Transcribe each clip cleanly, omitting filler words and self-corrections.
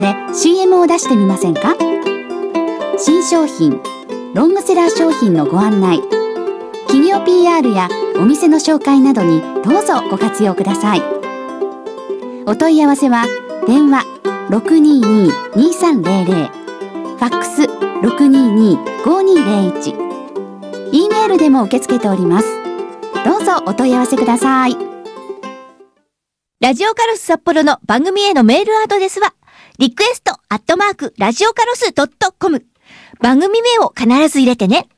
で CM を出してみませんか？新商品、ロングセラー商品のご案内、企業 PR やお店の紹介などにどうぞご活用ください。お問い合わせは電話 622-2300、ファックス 622-5201、E メールでも受け付けております。どうぞお問い合わせください。 ラジオカロス札幌の番組へのメールアドレスはリクエスト@ラジオカロス.com、番組名を必ず入れてね。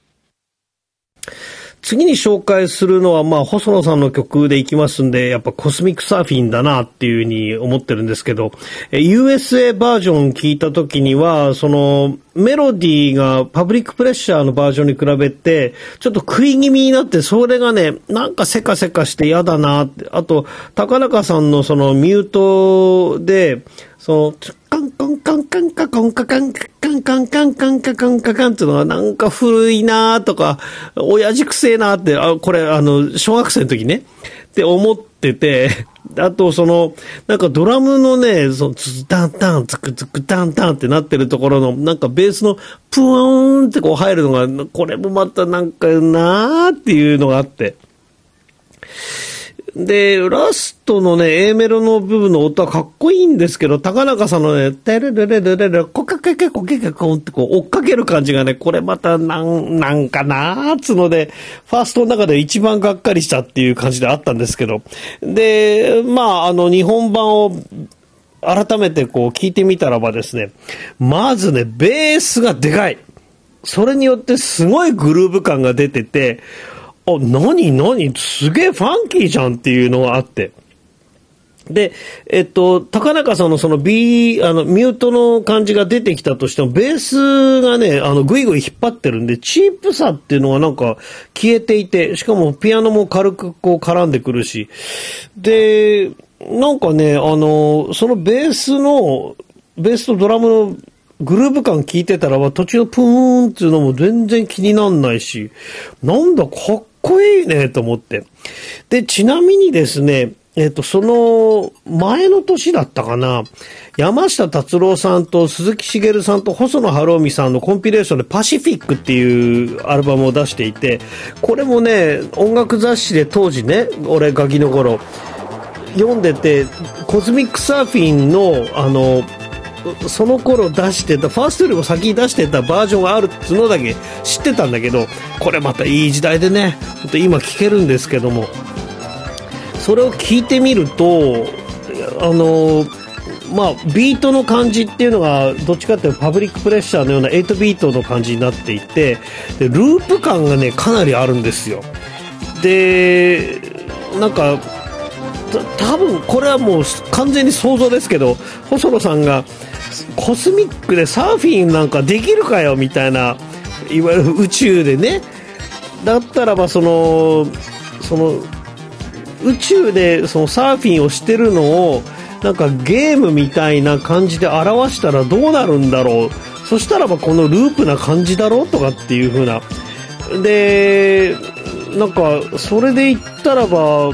次に紹介するのは、細野さんの曲でいきますんで、やっぱコスミックサーフィンだなっていうふうに思ってるんですけど、USA バージョン聞いた時には、そのメロディーがパブリックプレッシャーのバージョンに比べて、ちょっと食い気味になって、それがね、なんかせかせかして嫌だなって。あと、高中さんのそのミュートで、その、カンカンカンカンカコンカカンカンカンカンカンカカンカカンっていうのがなんか古いなとか、親父くせえなって、これ小学生の時ね、って思ってて、あとなんかドラムのね、ツタンタン、ツクツクタンタンってなってるところの、なんかベースのプワーンってこう入るのが、これもまたなんかなーっていうのがあって。で、ラストのね、A メロの部分の音はかっこいいんですけど、高中さんのね、テレレレレレレ、コカケケコケケコンってこう追っかける感じがね、これまたなんかなーっつので、ファーストの中で一番がっかりしたっていう感じであったんですけど、で、日本版を改めてこう聞いてみたらばですね、まずね、ベースがでかい。それによってすごいグルーヴ感が出てて、何すげえファンキーじゃんっていうのがあって。で、高中さんのそのミュートの感じが出てきたとしても、ベースがね、ぐいぐい引っ張ってるんで、チープさっていうのがなんか消えていて、しかもピアノも軽くこう絡んでくるし。で、なんかね、そのベースとドラムのグルーヴ感聞いてたらば、途中のプーンっていうのも全然気になんないし、なんだかっこいいねと思って。で、ちなみにですね、その前の年だったかな、山下達郎さんと鈴木茂さんと細野晴臣さんのコンピレーションでパシフィックっていうアルバムを出していて、これもね、音楽雑誌で当時ね、俺ガキの頃読んでて、コズミックサーフィンのその頃出してた、ファーストよりも先に出してたバージョンがあるっていうのだけ知ってたんだけど、これまたいい時代でね、本当今聴けるんですけども、それを聞いてみると、ビートの感じっていうのがどっちかっていうとパブリックプレッシャーのような8ビートの感じになっていて、でループ感がねかなりあるんですよ。で、なんか多分これはもう完全に想像ですけど、細野さんがコスミックでサーフィンなんかできるかよみたいな、いわゆる宇宙でね、だったらばその宇宙でそのサーフィンをしてるのをなんかゲームみたいな感じで表したらどうなるんだろう、そしたらばこのループな感じだろうとかっていう風な、でなんかそれで言ったらば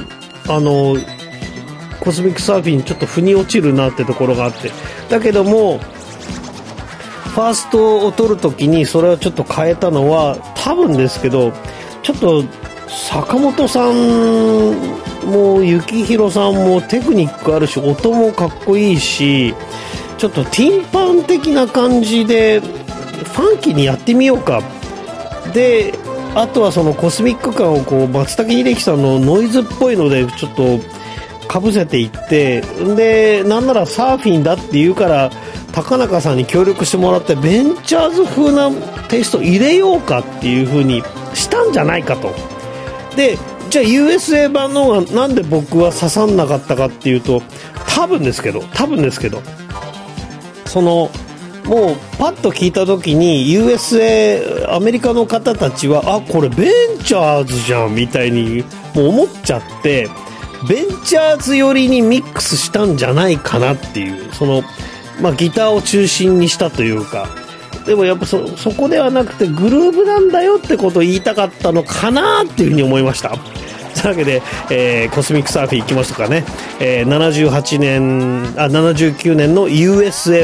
コスミックサーフィンちょっと腑に落ちるなってところがあって、だけどもファーストを取るときにそれをちょっと変えたのは、多分ですけどちょっと坂本さんも幸宏さんもテクニックあるし、音もかっこいいし、ちょっとティンパン的な感じでファンキーにやってみようか。で、あとはそのコスミック感をこう松竹秀樹さんのノイズっぽいのでちょっとかぶせていって、でなんならサーフィンだって言うから高中さんに協力してもらってベンチャーズ風なテイスト入れようかっていう風にしたんじゃないかと。で、じゃあ USA 版の方がなんで僕は刺さんなかったかっていうと、多分ですけどそのもうパッと聞いた時に USA アメリカの方たちはこれベンチャーズじゃんみたいにもう思っちゃって、ベンチャーズ寄りにミックスしたんじゃないかなっていう、ギターを中心にしたというか、でもやっぱそこではなくてグルーヴなんだよってことを言いたかったのかなっていうふうに思いました。 なわけで、コスミックサーフィン行きますとかね、79年の USA